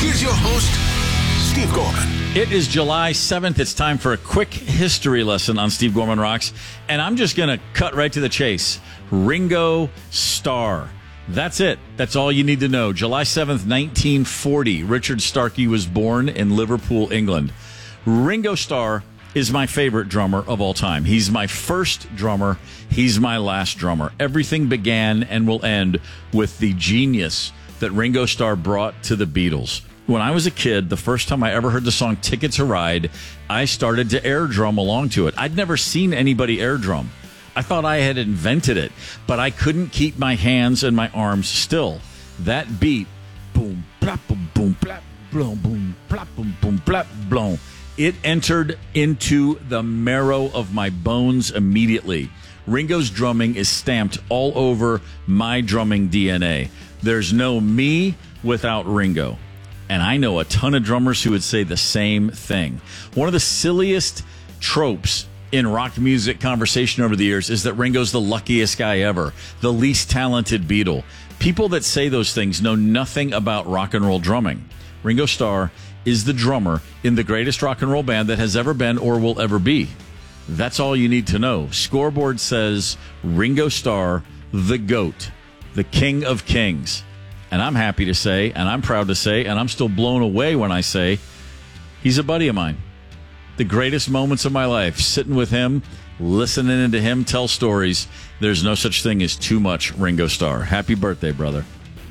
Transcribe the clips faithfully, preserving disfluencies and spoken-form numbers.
here's your host, Steve Gorman. It is July seventh. It's time for a quick history lesson on Steve Gorman Rocks. And I'm just going to cut right to the chase. Ringo Starr. That's it. That's all you need to know. July seventh, nineteen forty, Richard Starkey was born in Liverpool, England. Ringo Starr is my favorite drummer of all time. He's my first drummer. He's my last drummer. Everything began and will end with the genius that Ringo Starr brought to the Beatles. When I was a kid, the first time I ever heard the song Ticket to Ride, I started to air drum along to it. I'd never seen anybody air drum. I thought I had invented it, but I couldn't keep my hands and my arms still. That beat, boom, plop, boom, boom, plop, boom, boom, plop, boom, boom, plop, boom. It entered into the marrow of my bones immediately. Ringo's drumming is stamped all over my drumming D N A. There's no me without Ringo. And I know a ton of drummers who would say the same thing. One of the silliest tropes in rock music conversation over the years is that Ringo's the luckiest guy ever, the least talented Beatle. People that say those things know nothing about rock and roll drumming. Ringo Starr is the drummer in the greatest rock and roll band that has ever been or will ever be. That's all you need to know. Scoreboard says Ringo Starr, the GOAT, the King of Kings. And I'm happy to say, and I'm proud to say, and I'm still blown away when I say, he's a buddy of mine. The greatest moments of my life, sitting with him, listening to him tell stories. There's no such thing as too much Ringo Starr. Happy birthday, brother.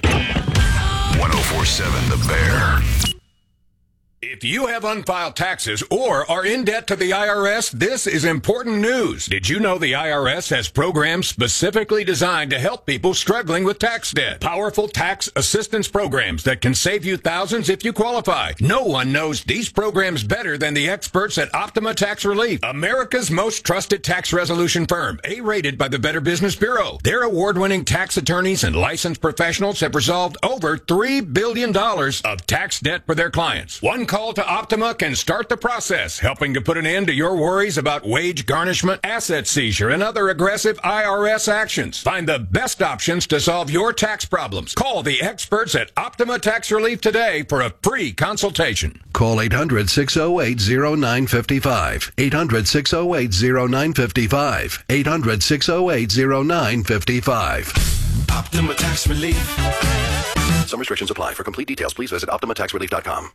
one oh four point seven The Bear. If you have unfiled taxes or are in debt to the I R S, this is important news. Did you know the I R S has programs specifically designed to help people struggling with tax debt? Powerful tax assistance programs that can save you thousands if you qualify. No one knows these programs better than the experts at Optima Tax Relief, America's most trusted tax resolution firm, A-rated by the Better Business Bureau. Their award-winning tax attorneys and licensed professionals have resolved over three billion dollars of tax debt for their clients. One call to Optima can start the process, helping to put an end to your worries about wage garnishment, asset seizure, and other aggressive I R S actions. Find the best options to solve your tax problems. Call the experts at Optima Tax Relief today for a free consultation. Call eight hundred, six oh eight, oh nine five five. eight hundred, six oh eight, oh nine five five. eight hundred, six oh eight, oh nine five five. Optima Tax Relief. Some restrictions apply. For complete details, please visit optima tax relief dot com.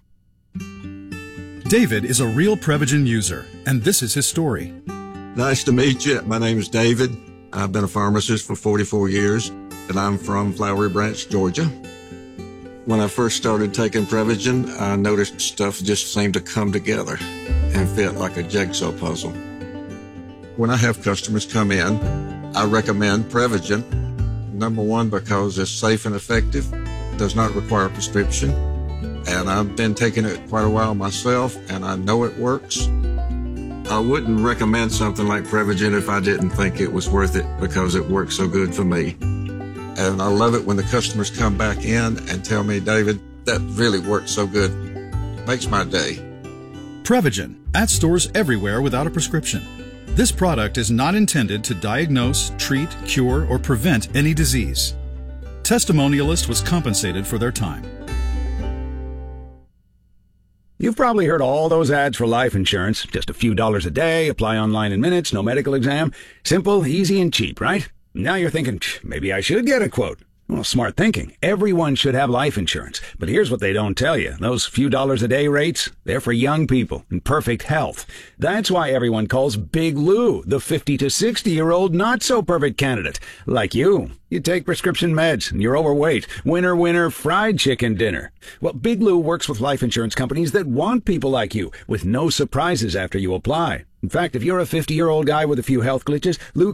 David is a real Prevagen user, and this is his story. Nice to meet you. My name is David. I've been a pharmacist for forty-four years, and I'm from Flowery Branch, Georgia. When I first started taking Prevagen, I noticed stuff just seemed to come together and fit like a jigsaw puzzle. When I have customers come in, I recommend Prevagen. Number one, because it's safe and effective, does not require a prescription. And I've been taking it quite a while myself, and I know it works. I wouldn't recommend something like Prevagen if I didn't think it was worth it because it works so good for me. And I love it when the customers come back in and tell me, David, that really works so good. Makes my day. Prevagen, at stores everywhere without a prescription. This product is not intended to diagnose, treat, cure, or prevent any disease. Testimonialist was compensated for their time. You've probably heard all those ads for life insurance. Just a few dollars a day, apply online in minutes, no medical exam. Simple, easy, and cheap, right? Now you're thinking, maybe I should get a quote. Well, smart thinking. Everyone should have life insurance. But here's what they don't tell you. Those few dollars a day rates, they're for young people in perfect health. That's why everyone calls Big Lou the fifty to sixty-year-old not-so-perfect candidate. Like you. You take prescription meds, and you're overweight. Winner, winner, fried chicken dinner. Well, Big Lou works with life insurance companies that want people like you, with no surprises after you apply. In fact, if you're a fifty-year-old guy with a few health glitches, Lou